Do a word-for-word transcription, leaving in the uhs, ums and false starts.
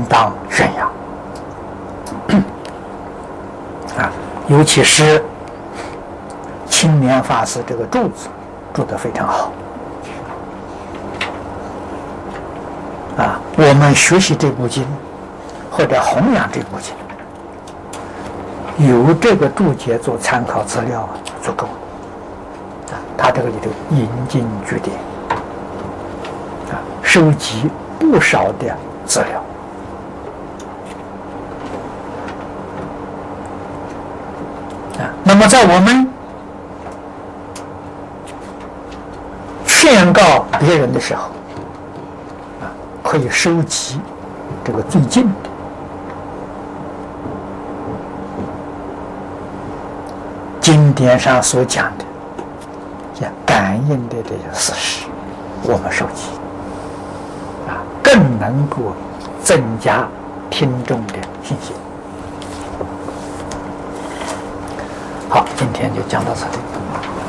当宣扬啊，尤其是青年法师这个注子注得非常好啊。我们学习这部经或者弘扬这部经，有这个注解做参考资料啊，足够了。啊，他这个里头引经据典啊，收集不少的资料。啊，那么在我们劝告别人的时候，啊，可以收集这个最近的经典上所讲的像感应的这些事实，我们收集啊，更能够增加听众的信心。好，今天就讲到这里。